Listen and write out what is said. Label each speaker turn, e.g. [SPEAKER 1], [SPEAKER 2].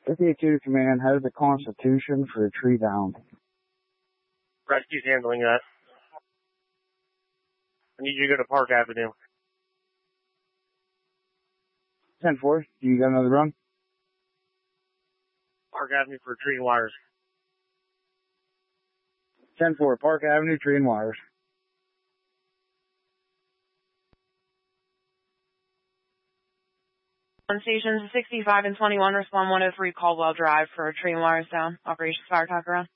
[SPEAKER 1] 58-2 Command, has the Constitution for a tree down.
[SPEAKER 2] Rescue's handling that. I need you to go to Park Avenue.
[SPEAKER 1] 10-4, do you got another run?
[SPEAKER 2] Park Avenue for tree and wires.
[SPEAKER 1] 10-4, Park Avenue, tree and wires.
[SPEAKER 3] On stations 65 and 21, respond 103 Caldwell Drive for tree and wires down. Operations Fire Talk around.